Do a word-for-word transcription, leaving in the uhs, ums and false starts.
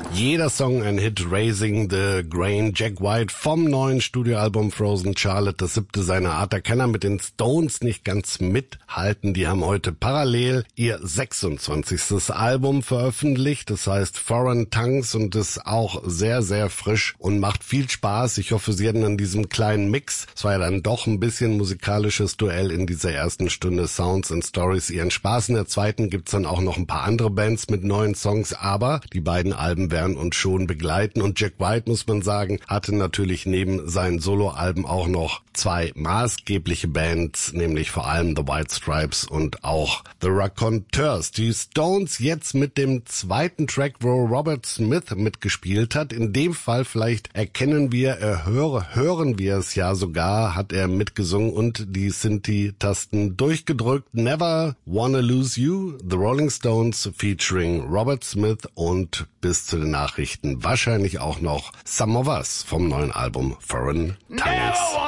Jeder Song ein Hit, Raising the Grain, Jack White vom neuen Studioalbum Frozen Charlotte, das siebte seiner Art. Da kann er mit den Stones nicht ganz mithalten. Die haben heute parallel ihr sechsundzwanzigstes Album veröffentlicht, das heißt Foreign Tongues, und ist auch sehr, sehr frisch und macht viel Spaß. Ich hoffe, Sie hatten an diesem kleinen Mix, es war ja dann doch ein bisschen musikalisches Duell in dieser ersten Stunde Sounds and Stories, ihren Spaß. In der zweiten gibt's dann auch noch ein paar andere Bands mit neuen Songs, aber die beiden Alben werden uns schon begleiten. Und Jack White, muss man sagen, hatte natürlich neben seinen Soloalben auch noch zwei maßgebliche Bands, nämlich vor allem The White Stripes und auch The Raconteurs. Die Stones jetzt mit dem zweiten Track, wo Robert Smith mitgespielt hat. In dem Fall vielleicht erkennen wir, äh, höre, hören wir es ja sogar, hat er mitgesungen und die Synthi-Tasten durchgedrückt. Never Wanna Lose You, The Rolling Stones featuring Robert Smith, und bis zu den Nachrichten wahrscheinlich auch noch Some of Us vom neuen Album Foreign Tongues.